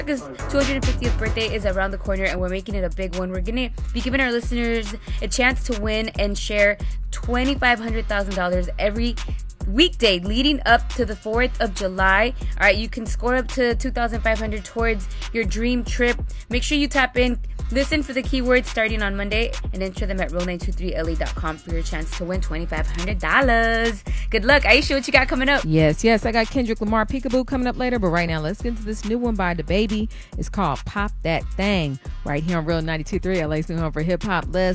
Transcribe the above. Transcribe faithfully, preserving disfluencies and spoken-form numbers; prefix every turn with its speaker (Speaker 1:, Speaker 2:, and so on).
Speaker 1: His two hundred fiftieth birthday is around the corner, and we're making it a big one. We're gonna be giving our listeners a chance to win and share twenty-five hundred thousand dollars every weekday leading up to the fourth of July. All right, you can score up to two thousand five hundred dollars towards your dream trip. Make sure you tap in. Listen for the keywords starting on Monday and enter them at real nine two three L A dot com for your chance to win twenty-five hundred dollars. Good luck. Aisha, what you got coming up?
Speaker 2: Yes, yes. I got Kendrick Lamar Peekaboo coming up later. But right now, let's get into this new one by DaBaby. It's called Pop That Thing right here on Real ninety-two point three L A's new home for hip hop. Let's